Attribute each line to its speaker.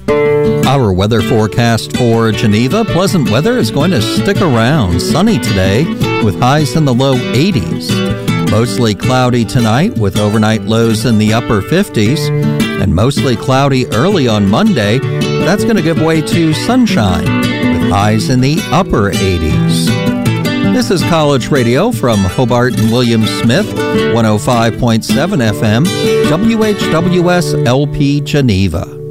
Speaker 1: Our weather forecast for Geneva: pleasant weather is going to stick around. Sunny today with highs in the low 80s. Mostly cloudy tonight with overnight lows in the upper 50s. And mostly cloudy early on Monday. That's going to give way to sunshine with highs in the upper 80s. This is College Radio from Hobart and William Smith, 105.7 FM, WHWS LP Geneva.